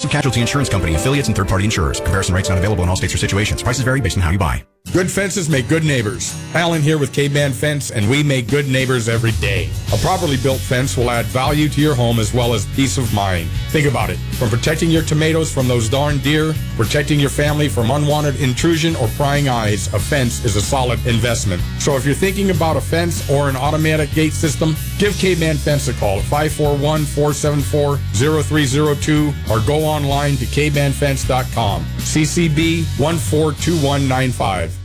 Progressive Casualty Insurance Company, affiliates, and third-party insurers. Comparison rates not available in all states or situations. Prices vary based on how you buy. Good fences make good neighbors. Alan here with K-Man Fence, and we make good neighbors every day. A properly built fence will add value to your home as well as peace of mind. Think about it. From protecting your tomatoes from those darn deer, protecting your family from unwanted intrusion or prying eyes, a fence is a solid investment. So if you're thinking about a fence or an automatic gate system, give K-Man Fence a call at 541-474-0302 or go online to kmanfence.com. CCB 142195.